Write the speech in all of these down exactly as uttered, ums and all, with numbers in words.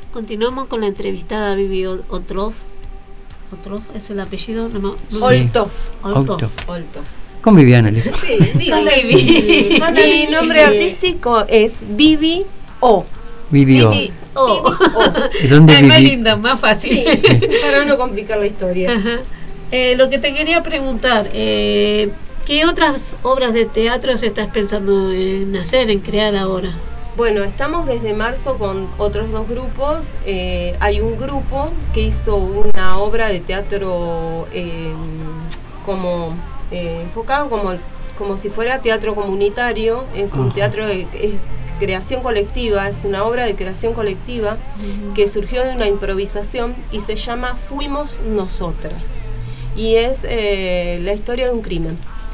Continuamos con la entrevistada Vivi Olthoff. Olthoff es el apellido. No, no, sí. Olthoff. Olthoff. Olthoff. Con Viviana, Lisa. Sí, Vivi. Mi nombre artístico es Vivi O. Vivi O. Vivi O. ¿Dónde es más viví? linda, más fácil. Sí, para no complicar la historia. Ajá. Eh, lo que te quería preguntar, eh, ¿qué otras obras de teatro se estás pensando en hacer, en crear ahora? Bueno, estamos desde marzo con otros dos grupos. Eh, hay un grupo que hizo una obra de teatro eh, como eh, enfocado como, como si fuera teatro comunitario. Es un teatro de es creación colectiva, es una obra de creación colectiva uh-huh. que surgió de una improvisación y se llama Fuimos Nosotras. Y es eh, la historia de un crimen.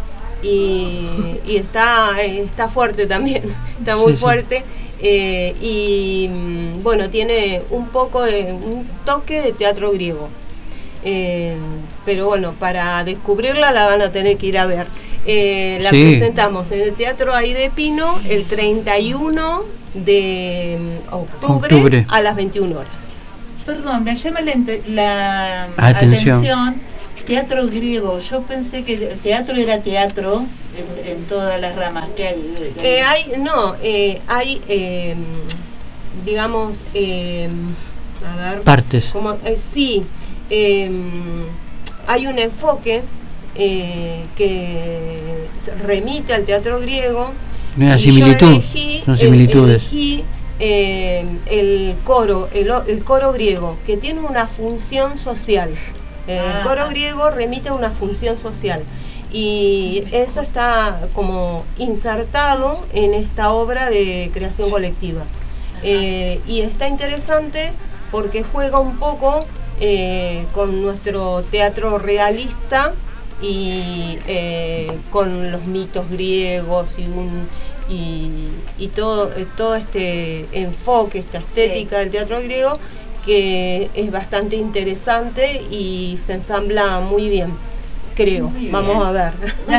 Y, y está, está fuerte también, está muy sí, fuerte. Sí. Eh, y bueno, tiene un poco de un toque de teatro griego. Eh, pero bueno, para descubrirla la van a tener que ir a ver. Eh, la sí. presentamos en el Teatro Aide Pino el treinta y uno de octubre, octubre. a las veintiuna horas. Perdón, me llama la, la atención. atención teatro griego. Yo pensé que el teatro era teatro en, en todas las ramas que hay. Eh, hay no, eh, hay, eh, digamos, eh, a ver, partes. Como, eh, sí, eh, hay un enfoque eh, que remite al teatro griego. Una similitud. Elegí, Son similitudes. Elegí, eh, el coro, el, el coro griego, que tiene una función social. El ah, coro griego remite a una función social y eso está como insertado en esta obra de creación colectiva. Eh, y está interesante porque juega un poco eh, con nuestro teatro realista y eh, con los mitos griegos y un y, y todo, todo este enfoque, esta estética sí. del teatro griego, que es bastante interesante y se ensambla muy bien, creo. Muy Vamos bien. a ver.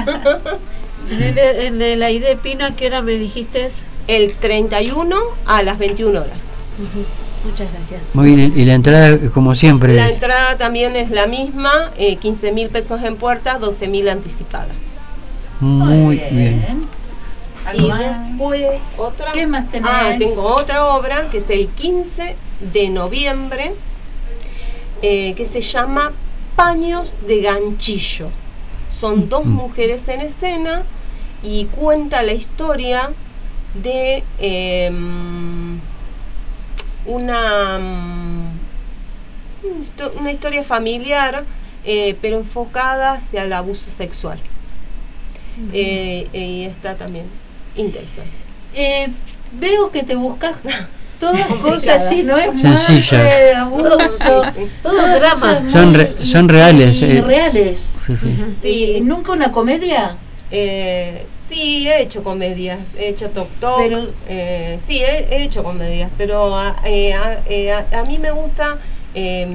¿En el, en el Aide Pino a qué hora me dijiste? El treinta y uno a las veintiuna horas. Uh-huh. Muchas gracias. Muy bien, y la entrada como siempre. La entrada también es la misma, eh, quince mil pesos en puertas, doce mil anticipada. Muy, Muy bien. bien. Y después otra. ¿Qué más tenés? Ah, tengo otra obra que es el quince de noviembre, eh, que se llama Paños de Ganchillo. Son dos mujeres en escena y cuenta la historia de eh, una, una historia familiar, eh, pero enfocada hacia el abuso sexual. Uh-huh. eh, y está también interesante. Eh, veo que te buscas todas cosas así, no es más eh, abuso, todo drama. Son, re, son reales. Y, y reales. Sí, sí. Sí. ¿Nunca una comedia? Eh, sí, he hecho comedias, he hecho Tok Tok. Pero, eh, sí, he, he hecho comedias, pero a, eh, a, eh, a, a mí me gusta eh,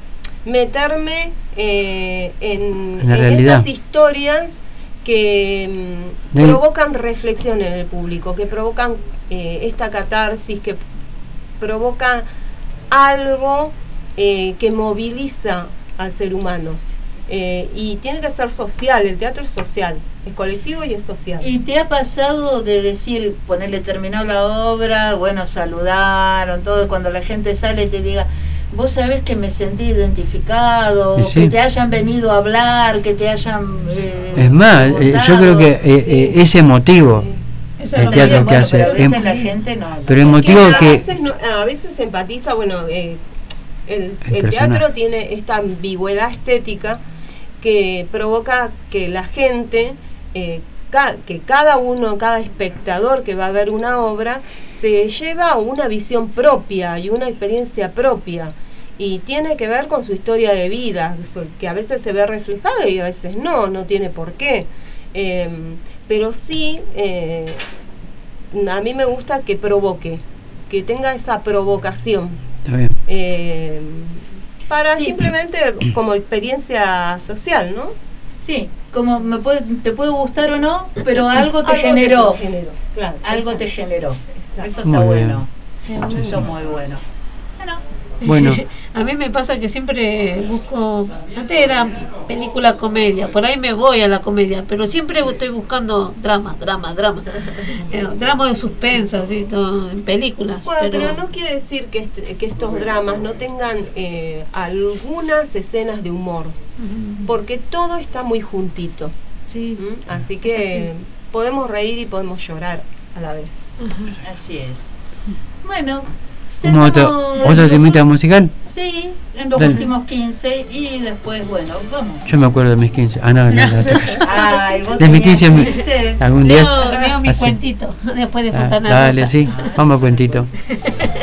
meterme eh, en, en, en esas historias que mm, provocan reflexión en el público, que provocan eh, esta catarsis, que provoca algo eh, que moviliza al ser humano. Eh, y tiene que ser social, el teatro es social, es colectivo y es social. ¿Y te ha pasado de decir, ponerle terminó la obra, bueno, saludaron, todo, cuando la gente sale y te diga, vos sabés que me sentí identificado, sí. que te hayan venido a hablar, que te hayan... Eh, es más, eh, yo creo que eh, sí. eh, es emotivo. Sí. Eso el teatro bueno, que hace. Pero a veces em, la gente no. Pero emotivo sí, que... A veces, no, a veces empatiza, bueno, eh, el, el, el teatro tiene esta ambigüedad estética que provoca que la gente, eh, ca que cada uno, cada espectador que va a ver una obra, se lleva una visión propia y una experiencia propia. Y tiene que ver con su historia de vida, que a veces se ve reflejada y a veces no, no tiene por qué. Eh, pero sí, eh, a mí me gusta que provoque, que tenga esa provocación. Está bien. Eh, para sí. simplemente como experiencia social, ¿no? Sí, como me puede, te puede gustar o no, pero algo te algo generó. Te generó, claro. Algo exacto. te generó. Exacto. Eso está muy bueno. Sí, eso es muy bueno. Bueno, Bueno. A mí me pasa que siempre busco, antes era película comedia, por ahí me voy a la comedia, pero siempre estoy buscando drama, drama, drama, eh, drama de suspensa, así, todo, en películas. Bueno, pero, pero no quiere decir que, este, que estos dramas no tengan eh, algunas escenas de humor, uh-huh. porque todo está muy juntito. Sí. ¿Mm? Así que así. Podemos reír y podemos llorar a la vez. Uh-huh. Así es. Bueno. ¿Otro, otro temita musical? Sí, en los Dale. últimos quince y después, bueno, vamos. Yo me acuerdo de mis quince. Ah, no, no, no. Ay, vos de mis quince, quince. algún día. Leo, leo mi cuentito después de Fontana ah, Dale, Rosa. sí, vamos a cuentito.